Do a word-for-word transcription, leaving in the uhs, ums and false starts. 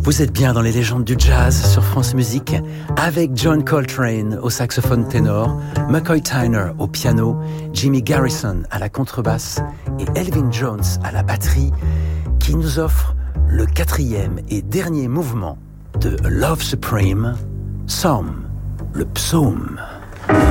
Vous êtes bien dans les légendes du jazz sur France Musique avec John Coltrane au saxophone ténor, McCoy Tyner au piano, Jimmy Garrison à la contrebasse et Elvin Jones à la batterie qui nous offre le quatrième et dernier mouvement de Love Supreme, Psalm, le psaume.